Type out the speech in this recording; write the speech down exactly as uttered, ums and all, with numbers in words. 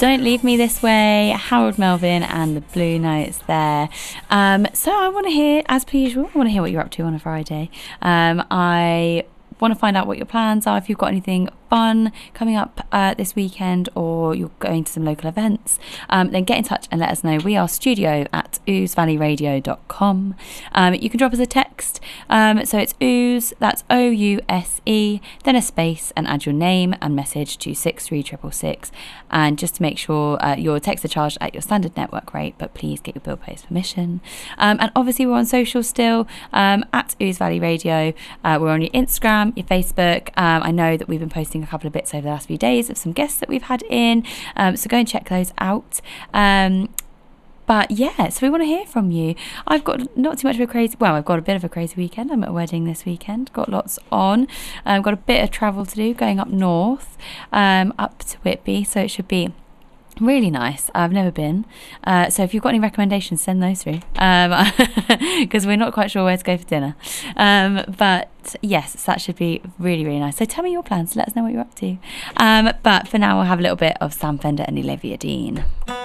Don't Leave Me This Way, Harold Melvin and the Blue Notes there. Um, so I want to hear, as per usual, I want to hear what you're up to on a Friday. Um, I want to find out what your plans are, if you've got anything fun coming up uh, this weekend, or you're going to some local events, um, then get in touch and let us know. We are studio at ooze valley radio dot com. Um, you can drop us a text, um, so it's ooze, that's O U S E, then a space, and add your name and message to six three six six six. And just to make sure uh, your texts are charged at your standard network rate, but please get your bill payer's permission. Um, and obviously we're on social still, um, at Ooze Valley Radio. Uh, we're on your Instagram, your Facebook. Um, I know that we've been posting a couple of bits over the last few days of some guests that we've had in, um, so go and check those out. Um, but yeah, so we want to hear from you. I've got not too much of a crazy, well, I've got a bit of a crazy weekend. I'm at a wedding this weekend, got lots on. I've um, got a bit of travel to do, going up north, um, up to Whitby, so it should be really nice. I've never been, uh, so if you've got any recommendations, send those through, because um, we're not quite sure where to go for dinner, um, but yes, that should be really really nice. So tell me your plans, let us know what you're up to, um, but for now we'll have a little bit of Sam Fender and Olivia Dean.